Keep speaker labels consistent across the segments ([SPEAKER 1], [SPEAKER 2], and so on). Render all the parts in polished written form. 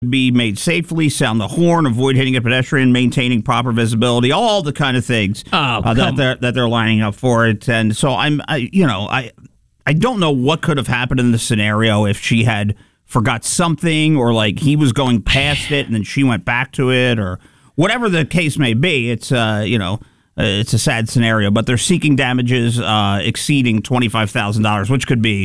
[SPEAKER 1] be made safely, sound the horn, avoid hitting a pedestrian, maintaining proper visibility, all the kind of things that they're lining up for it. And so I don't know what could have happened in the scenario if she had forgot something, or like he was going past it and then she went back to it, or whatever the case may be. It's it's a sad scenario, but they're seeking damages exceeding $25,000, which could be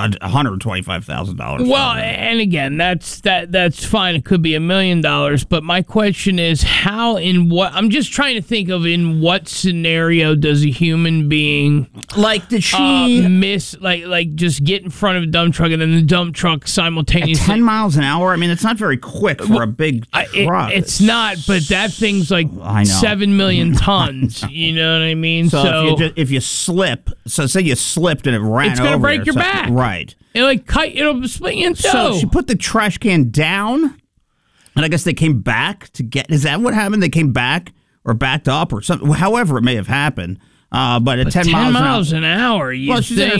[SPEAKER 1] $125,000.
[SPEAKER 2] Well, and again, that's fine. It could be $1 million, but my question is, I'm just trying to think of in what scenario does a human being
[SPEAKER 1] did she
[SPEAKER 2] miss just get in front of a dump truck and then the dump truck simultaneously
[SPEAKER 1] at 10 miles an hour? I mean, it's not very quick for a big truck.
[SPEAKER 2] It's not, but that thing's like 7 million tons. You know what I mean?
[SPEAKER 1] So if you slip, so say you slipped and it ran over,
[SPEAKER 2] it's gonna break your back.
[SPEAKER 1] Right.
[SPEAKER 2] It'll split you in two.
[SPEAKER 1] So she put the trash can down, and I guess they came back to get. Is that what happened? They came back or backed up or something. However, it may have happened. But at 10
[SPEAKER 2] miles an hour,
[SPEAKER 1] she's in her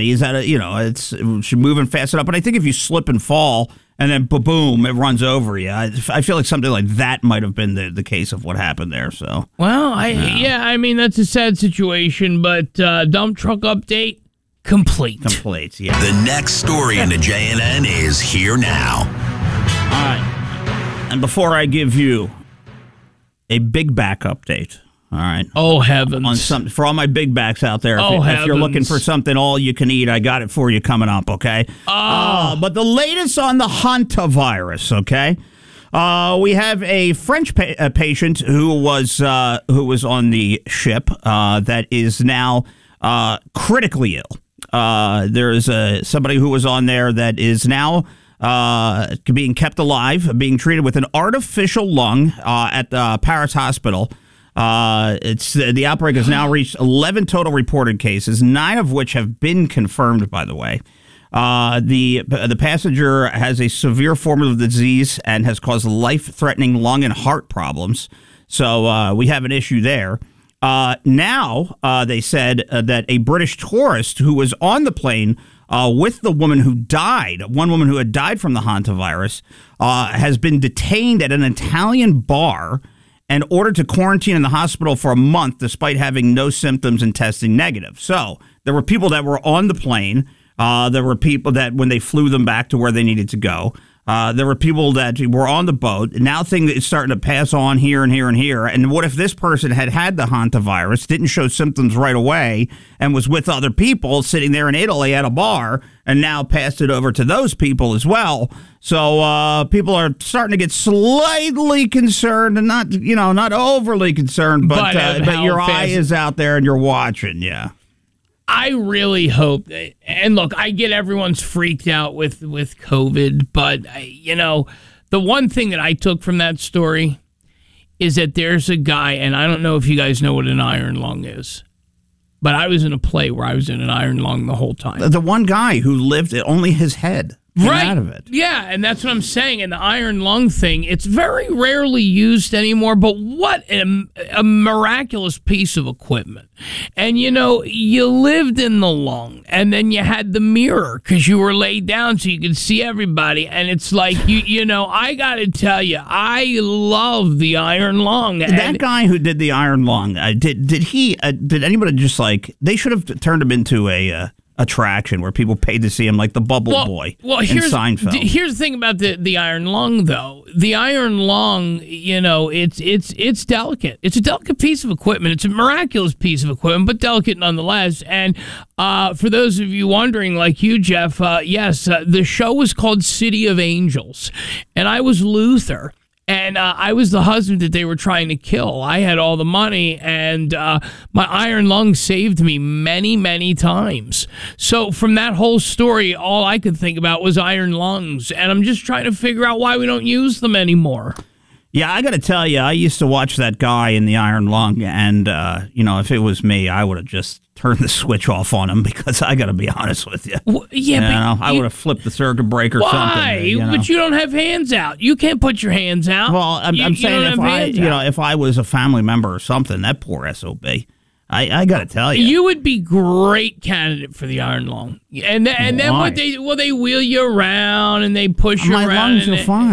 [SPEAKER 1] 70s. She's moving fast enough. But I think if you slip and fall and then boom, it runs over you. I feel like something like that might have been the case of what happened there. So
[SPEAKER 2] I mean that's a sad situation. But dump truck update. Complete,
[SPEAKER 1] yeah.
[SPEAKER 3] The next story in the JNN is here now.
[SPEAKER 1] All right. And before I give you a big back update, all right.
[SPEAKER 2] Oh, heavens.
[SPEAKER 1] For all my big backs out there, if you're looking for something all you can eat, I got it for you coming up, okay? But the latest on the hantavirus, okay? We have a French patient who was on the ship that is now critically ill. There's somebody who was on there that is now being kept alive, being treated with an artificial lung at the Paris hospital. The outbreak has now reached 11 total reported cases, 9 of which have been confirmed, by the way. The passenger has a severe form of the disease and has caused life-threatening lung and heart problems. So we have an issue there. Now, they said that a British tourist who was on the plane with the woman who died, one woman who had died from the hantavirus, has been detained at an Italian bar and ordered to quarantine in the hospital for a month despite having no symptoms and testing negative. So there were people that were on the plane. There were people that when they flew them back to where they needed to go. There were people that were on the boat. Now things is starting to pass on here and here and here. And what if this person had the hantavirus, didn't show symptoms right away, and was with other people sitting there in Italy at a bar, and now passed it over to those people as well? So people are starting to get slightly concerned, and not overly concerned, but your eye is out there and you're watching, yeah.
[SPEAKER 2] I really hope, and look, I get everyone's freaked out with COVID, but, the one thing that I took from that story is that there's a guy, and I don't know if you guys know what an iron lung is, but I was in a play where I was in an iron lung the whole time.
[SPEAKER 1] The one guy who lived, only his head came out of it.
[SPEAKER 2] Yeah, and that's what I'm saying. And the iron lung thing, it's very rarely used anymore, but what a miraculous piece of equipment. And, you lived in the lung, and then you had the mirror because you were laid down so you could see everybody. And it's like, I got to tell you, I love the iron lung.
[SPEAKER 1] That guy who did the iron lung, did anybody just they should have turned him into a attraction where people paid to see him, like the Bubble Boy in Seinfeld.
[SPEAKER 2] Here's the thing about the iron lung, though. The iron lung, it's delicate. It's a delicate piece of equipment. It's a miraculous piece of equipment, but delicate nonetheless. And for those of you wondering, like you, Jeff, yes, the show was called City of Angels, and I was Luther. And I was the husband that they were trying to kill. I had all the money, and my iron lung saved me many, many times. So from that whole story, all I could think about was iron lungs. And I'm just trying to figure out why we don't use them anymore.
[SPEAKER 1] Yeah, I got to tell you, I used to watch that guy in the iron lung, and, if it was me, I would have just turned the switch off on him, because I got to be honest with you.
[SPEAKER 2] Well, yeah,
[SPEAKER 1] I would have flipped the circuit breaker or something.
[SPEAKER 2] Why? But you don't have hands out. You can't put your hands out.
[SPEAKER 1] Well, I'm saying if I was a family member or something, that poor SOB. I got to tell you.
[SPEAKER 2] You would be great candidate for the iron lung. And then what they wheel you around and they push you around.
[SPEAKER 1] My lungs are fine.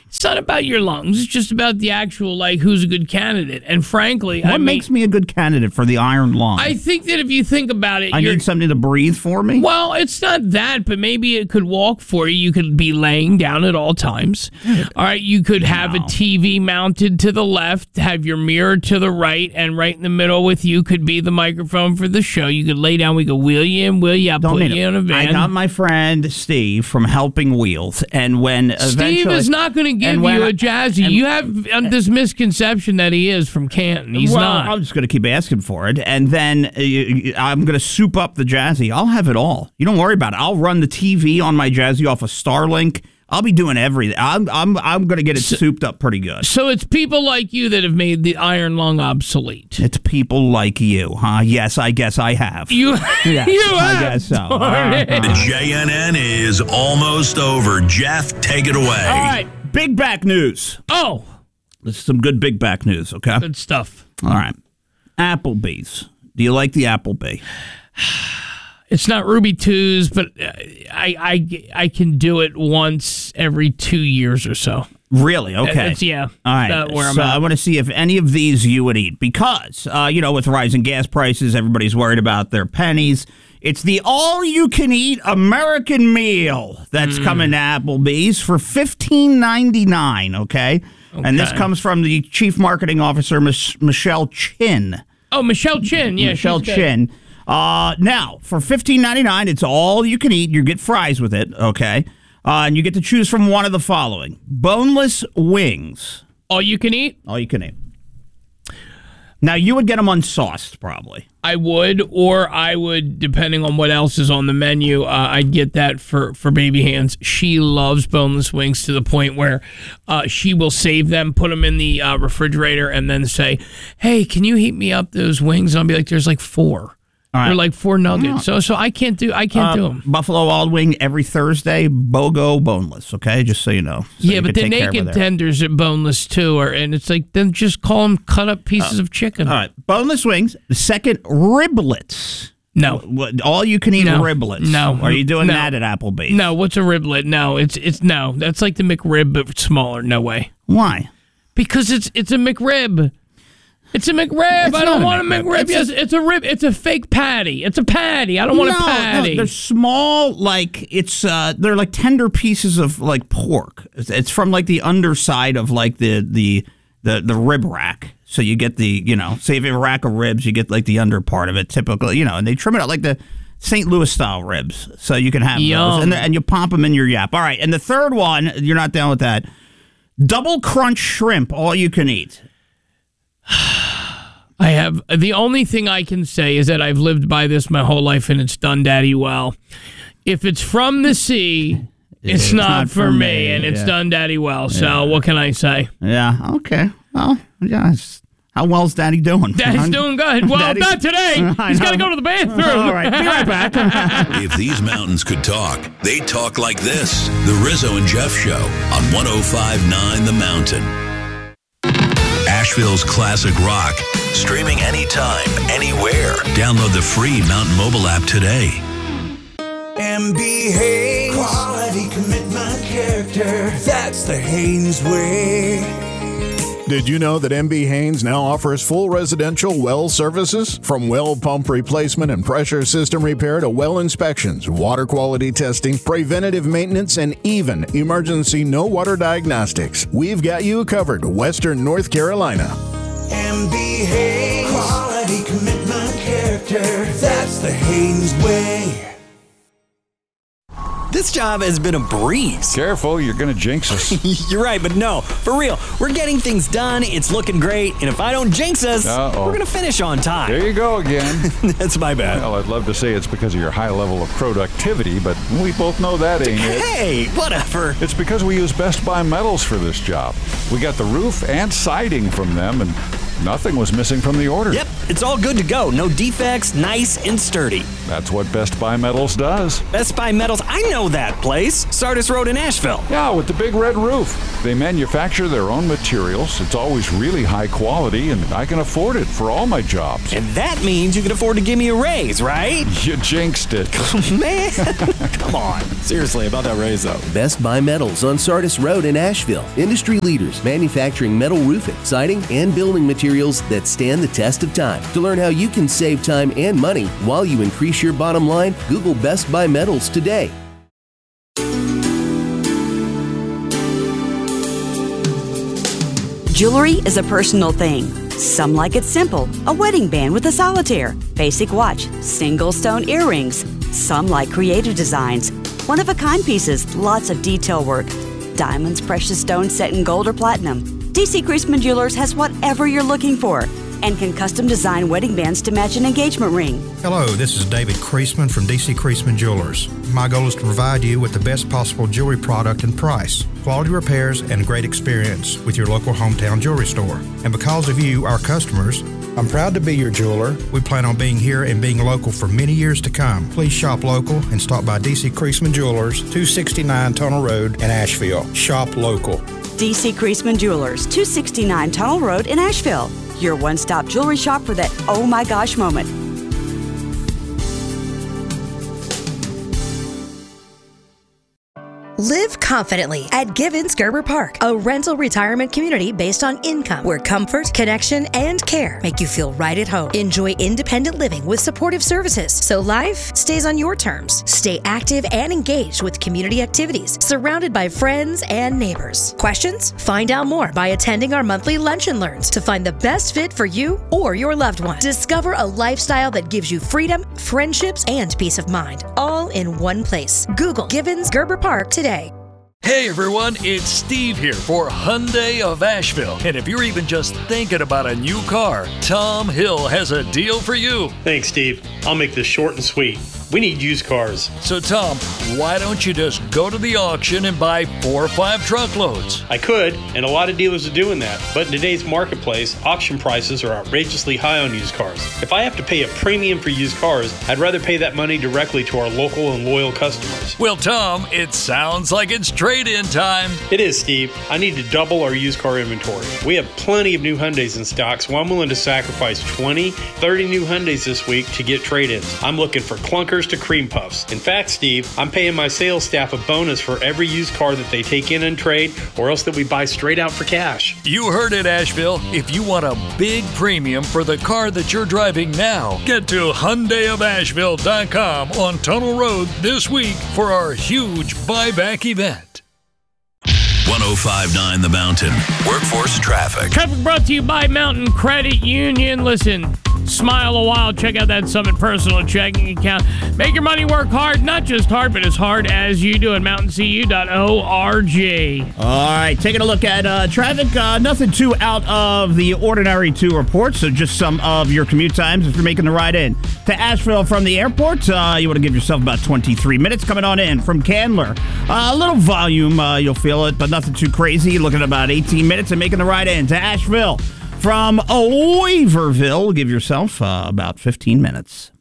[SPEAKER 2] It's not about your lungs. It's just about the actual, who's a good candidate. And frankly,
[SPEAKER 1] what makes me a good candidate for the iron lung?
[SPEAKER 2] I think that if you think about it,
[SPEAKER 1] I need something to breathe for me.
[SPEAKER 2] Well, it's not that, but maybe it could walk for you. You could be laying down at all times. All right, you could have a TV mounted to the left, have your mirror to the right, and right in the middle with you could be the microphone for the show. You could lay down. We go, wheel you in, wheel you up, put you in a van.
[SPEAKER 1] I got my friend Steve from Helping Wheels, and when
[SPEAKER 2] Steve is not going to give you a Jazzy. You have this misconception that he is from Canton. He's not.
[SPEAKER 1] I'm just going to keep asking for it, and then I'm going to soup up the Jazzy. I'll have it all. You don't worry about it. I'll run the TV on my Jazzy off of Starlink. I'll be doing everything. I'm going to get it souped up pretty good.
[SPEAKER 2] So it's people like you that have made the iron lung obsolete.
[SPEAKER 1] It's people like you, huh? Yes, I guess I have.
[SPEAKER 2] You have.
[SPEAKER 1] I guess so.
[SPEAKER 3] The JNN is almost over. Jeff, take it away. All
[SPEAKER 1] right. Big back news.
[SPEAKER 2] Oh.
[SPEAKER 1] This is some good big back news, okay?
[SPEAKER 2] Good stuff.
[SPEAKER 1] All right. Applebee's. Do you like the Applebee?
[SPEAKER 2] It's not Ruby Tues, but I can do it once every 2 years or so.
[SPEAKER 1] Really? Okay.
[SPEAKER 2] Yeah.
[SPEAKER 1] All right.
[SPEAKER 2] Where I'm
[SPEAKER 1] so
[SPEAKER 2] at.
[SPEAKER 1] I want to see if any of these you would eat because, with rising gas prices, everybody's worried about their pennies. It's the all-you-can-eat American meal that's coming to Applebee's for $15.99, okay? And this comes from the Chief Marketing Officer, Michelle Chin.
[SPEAKER 2] Oh, Michelle Chin. Yeah,
[SPEAKER 1] Michelle Chin. Now, for $15.99, it's all you can eat. You get fries with it, okay? And you get to choose from one of the following. Boneless wings.
[SPEAKER 2] All you can eat?
[SPEAKER 1] All you can eat. Now, you would get them unsauced, probably.
[SPEAKER 2] I would, or I would, depending on what else is on the menu, I'd get that for Baby Hands. She loves boneless wings to the point where she will save them, put them in the refrigerator, and then say, hey, can you heat me up those wings? And I'll be like, there's like 4. All right. They're like 4 nuggets. So I can't do them.
[SPEAKER 1] Buffalo Wild Wing every Thursday, BOGO boneless, okay? Just so you know. So
[SPEAKER 2] but the naked tenders are boneless too, and it's like, then just call them cut up pieces of chicken.
[SPEAKER 1] All right, boneless wings. The second, riblets.
[SPEAKER 2] No.
[SPEAKER 1] All you can eat riblets.
[SPEAKER 2] No.
[SPEAKER 1] Are you doing that at Applebee's?
[SPEAKER 2] No, what's a riblet? No, it's no. That's like the McRib, but smaller. No way.
[SPEAKER 1] Why?
[SPEAKER 2] Because it's a McRib. It's a McRib. I don't want a McRib. Yes, it's a rib. It's a fake patty. It's a patty. I don't want a patty.
[SPEAKER 1] No, they're small, they're like tender pieces of like pork. It's from like the underside of like the rib rack. So you get the, say if you have a rack of ribs, you get like the under part of it typically, and they trim it out like the St. Louis style ribs. So you can have those and you pop them in your yap. All right. And the third one, you're not down with that. Double crunch shrimp, all you can eat.
[SPEAKER 2] I have the only thing I can say is that I've lived by this my whole life and it's done daddy well. If it's from the sea, it's not for me and it's done daddy well. So what can I say?
[SPEAKER 1] Yeah. Okay. Well, yeah. How well's Daddy doing?
[SPEAKER 2] Daddy's doing good. Well, not today. He's got to go to the bathroom.
[SPEAKER 1] All right. Be right back.
[SPEAKER 3] If these mountains could talk, they'd talk like this. The Rizzo and Jeff Show on 105.9 The Mountain. Asheville's classic rock. Streaming anytime, anywhere. Download the free Mountain Mobile app today.
[SPEAKER 4] MB Haynes. Quality, commitment, character. That's the Haynes way.
[SPEAKER 5] Did you know that MB Haynes now offers full residential well services? From well pump replacement and pressure system repair to well inspections, water quality testing, preventative maintenance, and even emergency no water diagnostics. We've got you covered, Western North Carolina.
[SPEAKER 4] MB Haynes. Quality, commitment, character. That's the Haynes way.
[SPEAKER 6] This job has been a breeze.
[SPEAKER 7] Careful, you're going to jinx us.
[SPEAKER 6] You're right, but no, for real. We're getting things done, it's looking great, and if I don't jinx us, we're going to finish on time.
[SPEAKER 7] There you go again.
[SPEAKER 6] That's my bad.
[SPEAKER 7] Well, I'd love to say it's because of your high level of productivity, but we both know that ain't it.
[SPEAKER 6] Hey, whatever.
[SPEAKER 7] It's because we use Best Buy metals for this job. We got the roof and siding from them, and Nothing was missing from the order.
[SPEAKER 6] Yep, it's all good to go. No defects, nice and sturdy.
[SPEAKER 7] That's what Best Buy Metals does.
[SPEAKER 6] Best Buy Metals, I know that place. Sardis Road in Asheville.
[SPEAKER 7] Yeah, with the big red roof. They manufacture their own materials. It's always really high quality, and I can afford it for all my jobs.
[SPEAKER 6] And that means you can afford to give me a raise, right?
[SPEAKER 7] You jinxed it.
[SPEAKER 6] Man, come on. Seriously, about that raise, though.
[SPEAKER 8] Best Buy Metals on Sardis Road in Asheville. Industry leaders manufacturing metal roofing, siding, and building materials that stand the test of time. To learn how you can save time and money while you increase your bottom line, Google Best Buy Metals today.
[SPEAKER 9] Jewelry is a personal thing. Some like it simple, a wedding band with a solitaire, basic watch, single stone earrings. Some like creative designs, one-of-a-kind pieces, lots of detail work. Diamonds, precious stones set in gold or platinum. DC Creasman Jewelers has whatever you're looking for and can custom design wedding bands to match an engagement ring.
[SPEAKER 10] Hello, this is David Creasman from DC Creasman Jewelers. My goal is to provide you with the best possible jewelry product and price, quality repairs, and great experience with your local hometown jewelry store. And because of you, our customers, I'm proud to be your jeweler. We plan on being here and being local for many years to come. Please shop local and stop by DC Creasman Jewelers, 269 Tunnel Road in Asheville. Shop local.
[SPEAKER 9] DC Creasman Jewelers, 269 Tunnel Road in Asheville. Your one-stop jewelry shop for that oh my gosh moment.
[SPEAKER 11] Live confidently at Givens Gerber Park, a rental retirement community based on income, where comfort, connection, and care make you feel right at home. Enjoy independent living with supportive services, so life stays on your terms. Stay active and engaged with community activities, surrounded by friends and neighbors. Questions? Find out more by attending our monthly Lunch and Learns to find the best fit for you or your loved one. Discover a lifestyle that gives you freedom, friendships, and peace of mind, all in one place. Google Givens Gerber Park today.
[SPEAKER 12] Hey everyone, it's Steve here for Hyundai of Asheville. And if you're even just thinking about a new car, Tom Hill has a deal for you.
[SPEAKER 13] Thanks, Steve. I'll make this short and sweet. We need used cars.
[SPEAKER 12] So, Tom, why don't you just go to the auction and buy 4 or 5 truckloads?
[SPEAKER 13] I could, and a lot of dealers are doing that. But in today's marketplace, auction prices are outrageously high on used cars. If I have to pay a premium for used cars, I'd rather pay that money directly to our local and loyal customers.
[SPEAKER 12] Well, Tom, it sounds like it's trade-in time.
[SPEAKER 13] It is, Steve. I need to double our used car inventory. We have plenty of new Hyundais in stock, so I'm willing to sacrifice 20, 30 new Hyundais this week to get trade-ins. I'm looking for clunkers to cream puffs. In fact, Steve, I'm paying my sales staff a bonus for every used car that they take in and trade, or else that we buy straight out for cash.
[SPEAKER 12] You heard it, Asheville. If you want a big premium for the car that you're driving now, get to HyundaiofAsheville.com on Tunnel Road this week for our huge buyback event.
[SPEAKER 3] 105.9 The Mountain. Workforce traffic.
[SPEAKER 2] Traffic brought to you by Mountain Credit Union. Listen, smile a while. Check out that Summit personal checking account. Make your money work hard, not just hard, but as hard as you do at mountaincu.org.
[SPEAKER 1] All right, taking a look at traffic. Nothing too out of the ordinary to report, so just some of your commute times if you're making the ride in to Asheville from the airport. You want to give yourself about 23 minutes coming on in from Candler. A little volume, you'll feel it, but nothing too crazy. Looking at about 18 minutes and making the ride in to Asheville from Waverville. Give yourself about 15 minutes.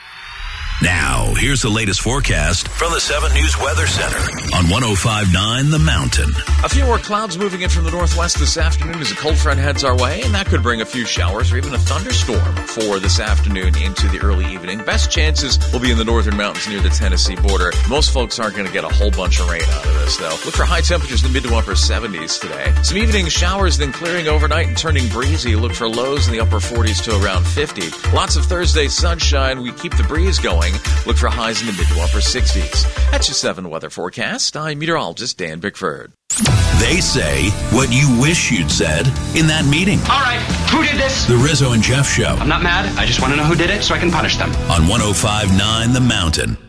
[SPEAKER 3] Now, here's the latest forecast from the 7 News Weather Center on 105.9 The Mountain.
[SPEAKER 14] A few more clouds moving in from the northwest this afternoon as a cold front heads our way, and that could bring a few showers or even a thunderstorm for this afternoon into the early evening. Best chances will be in the northern mountains near the Tennessee border. Most folks aren't going to get a whole bunch of rain out of this, though. Look for high temperatures in the mid to upper 70s today. Some evening showers, then clearing overnight and turning breezy. Look for lows in the upper 40s to around 50. Lots of Thursday sunshine. We keep the breeze going. Look for highs in the mid to upper 60s. That's your 7 weather forecast. I'm meteorologist Dan Bickford.
[SPEAKER 3] They say what you wish you'd said in that meeting.
[SPEAKER 15] All right, who did this?
[SPEAKER 3] The Rizzo and Jeff Show.
[SPEAKER 15] I'm not mad. I just want to know who did it so I can punish them.
[SPEAKER 3] On 105.9 The Mountain.